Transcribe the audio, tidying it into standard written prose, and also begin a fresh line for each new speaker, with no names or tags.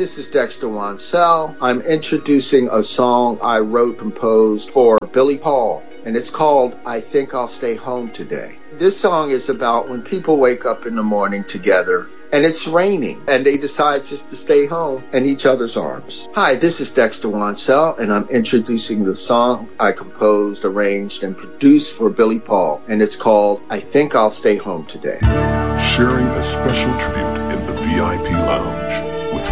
this is Dexter Wansell. I'm introducing a song I wrote, composed for Billy Paul, and it's called I Think I'll Stay Home Today. This song is about when people wake up in the morning together and it's raining and they decide just to stay home in each other's arms. Hi, this is Dexter Wansell, and I'm introducing the song I composed, arranged, and produced for Billy Paul, and it's called I Think I'll Stay Home Today.
Sharing a special tribute in the VIP Lounge.